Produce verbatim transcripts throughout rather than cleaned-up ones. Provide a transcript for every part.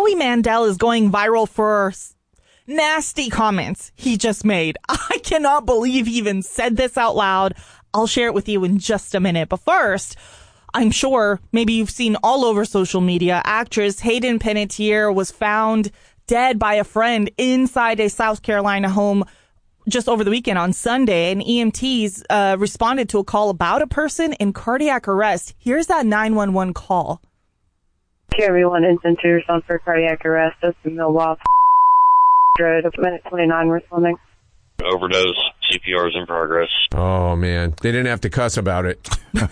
Howie Mandel is going viral for nasty comments he just made. I cannot believe he even said this out loud. I'll share it with you in just a minute. But first, I'm sure maybe you've seen all over social media, actress Hayden Panettiere was found dead by a friend inside a South Carolina home just over the weekend on Sunday. And E M Ts uh, responded to a call about a person in cardiac arrest. Here's that nine one one call. Okay, everyone, instant to yourself for cardiac arrest. That's in Milwaukee Road, minute twenty-nine, responding. Overdose, C P R is in progress. Oh, man. They didn't have to cuss about it. What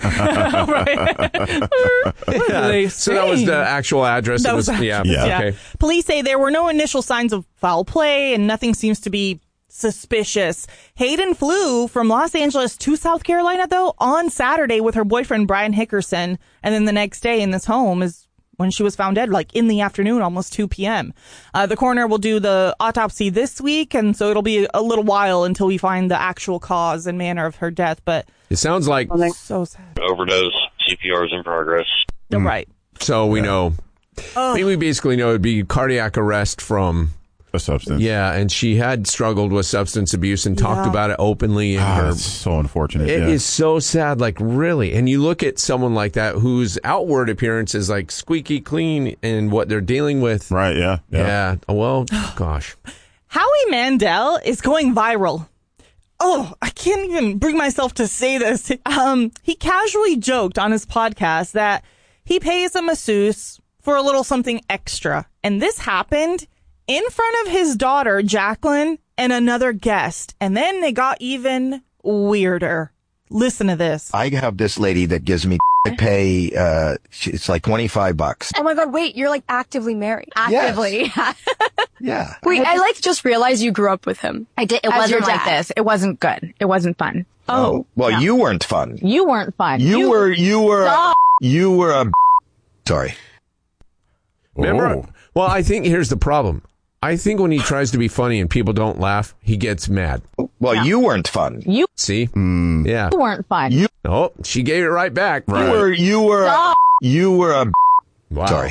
are they So that was the actual address. That It was, was- yeah. Yeah. Yeah. Okay. Police say there were no initial signs of foul play and nothing seems to be suspicious. Hayden flew from Los Angeles to South Carolina, though, on Saturday with her boyfriend, Brian Hickerson. And then the next day in this home is when she was found dead, like in the afternoon, almost two p.m. Uh, the coroner will do the autopsy this week, and so it'll be a little while until we find the actual cause and manner of her death. But It sounds like, so sad. Overdose, C P R is in progress. You're right. so we know, I mean, we basically know it'd be cardiac arrest from, A substance. yeah, and she had struggled with substance abuse and talked Yeah. about it openly in Ah, her. that's so unfortunate. It yeah. is so sad, like really. And you look at someone like that whose outward appearance is like squeaky clean and what they're dealing with. Right, yeah. Yeah. Well, gosh. Howie Mandel is going viral. Oh, I can't even bring myself to say this. Um, he casually joked on his podcast that he pays a masseuse for a little something extra. And this happened in front of his daughter, Jacqueline, and another guest. And then they got even weirder. Listen to this. I have this lady that gives me I pay, uh, it's like twenty-five bucks. Oh my God, wait, you're like actively married. Actively. Yeah. Wait, I like just realized you grew up with him. I did. It As your wasn't like dad. this. It wasn't good. It wasn't fun. Oh. Well, no. you weren't fun. You weren't fun. You, were, you were, a, Stop. you were a, sorry. Remember? Oh. Well, I think here's the problem. I think when he tries to be funny and people don't laugh, he gets mad. Well, you weren't fun. You See? Yeah. weren't fun. You- Oh, she gave it right back. You Right. were, you were, a, Stop. you were a, Wow. sorry.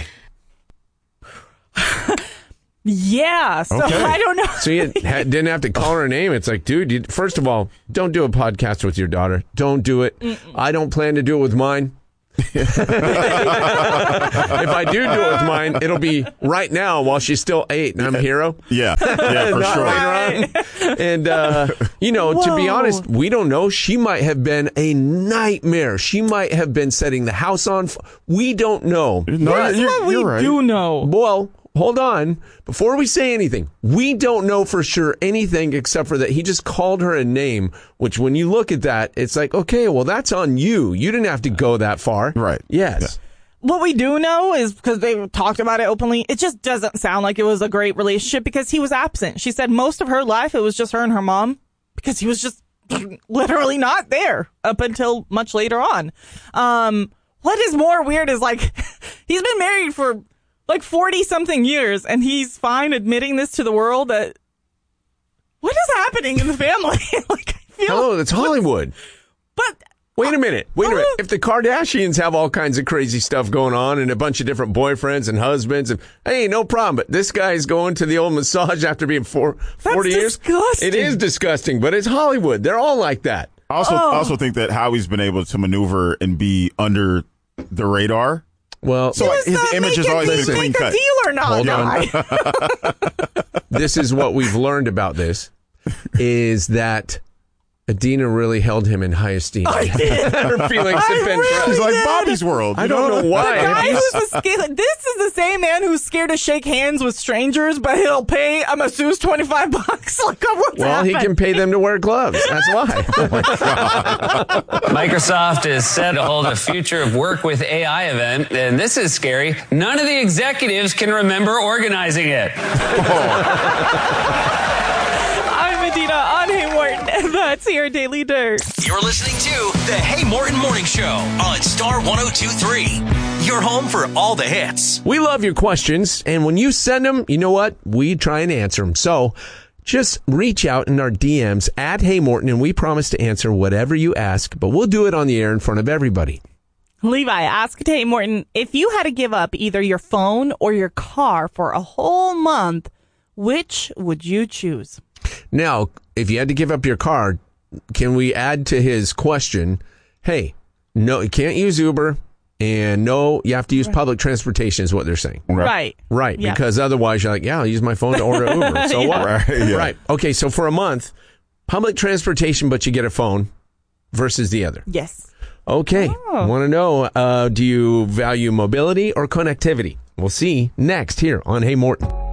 Yeah, so Okay. I don't know. So you ha- didn't have to call her a name. It's like, dude, you, first of all, don't do a podcast with your daughter. Don't do it. Mm-mm. I don't plan to do it with mine. If I do do it with mine, it'll be right now while she's still eight and I'm a hero. Yeah, yeah, for Not sure. later on. And, uh, you know, to be Whoa. honest, we don't know. She might have been a nightmare. She might have been setting the house on fire. We don't know. No, That's you're, what we you're right. do know. Well, hold on. Before we say anything, we don't know for sure anything except for that he just called her a name, which when you look at that, it's like, okay, well, that's on you. You didn't have to go that far. Right. Yes. What we do know is, because they talked about it openly, it just doesn't sound like it was a great relationship because he was absent. She said most of her life it was just her and her mom because he was just literally not there up until much later on. Um, what is more weird is like he's been married for like forty something years and he's fine admitting this to the world that what is happening in the family? Like, I feel, Hello, it's Hollywood. but Wait a minute. Wait a minute. Uh, If the Kardashians have all kinds of crazy stuff going on and a bunch of different boyfriends and husbands, and hey, no problem. But this guy's going to the old massage after being four, forty years. disgusting. It is disgusting, but it's Hollywood. They're all like that. I also, Oh. also think that Howie's been able to maneuver and be under the radar. Well, So like, his uh, image has make always it- been clean make a cut. deal or not? Hold guy. this is what we've learned about this, is that Adina really held him in high esteem. I did. Her feelings I have been really crushed. He's like did. Bobby's World. I you don't know why. The guy Have you who's a sca- this is the same man who's scared to shake hands with strangers, but he'll pay a masseuse twenty-five bucks. Like, what's Well, he happened? can pay them to wear gloves. That's why. Microsoft is set to hold a Future of Work with A I event, and this is scary. None of the executives can remember organizing it. I'm Medina on Hey Morton, and that's your Daily Dirt. You're listening to the Hey Morton Morning Show on Star one oh two point three. Your home for all the hits. We love your questions, and when you send them, you know what? We try and answer them. So just reach out in our D Ms at Hey Morton, and we promise to answer whatever you ask, but we'll do it on the air in front of everybody. Levi asked, hey, Morton, if you had to give up either your phone or your car for a whole month, which would you choose? Now, if you had to give up your car, can we add to his question, hey, no, you can't use Uber, and no, you have to use public transportation is what they're saying. Right. Right, Yeah. because otherwise you're like, yeah, I'll use my phone to order Uber. So Yeah. what? Right, yeah. Right. Okay, so for a month, public transportation, but you get a phone versus the other. Yes. Okay. Oh. Want to know, uh, do you value mobility or connectivity? We'll see next here on Hey Morton.